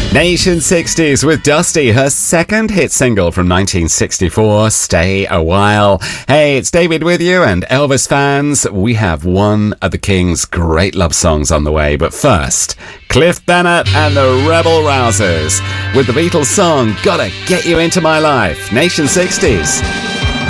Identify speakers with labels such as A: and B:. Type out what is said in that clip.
A: Nation 60s with Dusty, her second hit single from 1964, Stay a While. Hey, it's David with you, and Elvis fans, we have one of the King's great love songs on the way. But first, Cliff Bennett and the Rebel Rousers with the Beatles song, Gotta Get You Into My Life. Nation 60s.